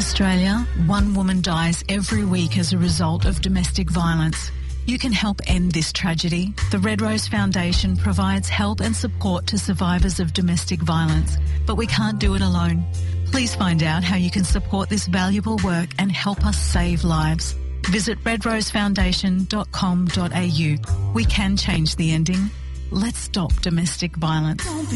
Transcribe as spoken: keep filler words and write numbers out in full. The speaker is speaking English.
Australia, one woman dies every week as a result of domestic violence. You can help end this tragedy. The Red Rose Foundation provides help and support to survivors of domestic violence, but we can't do it alone. Please find out how you can support this valuable work and help us save lives. Visit red rose foundation dot com dot a u. We can change the ending. Let's stop domestic violence.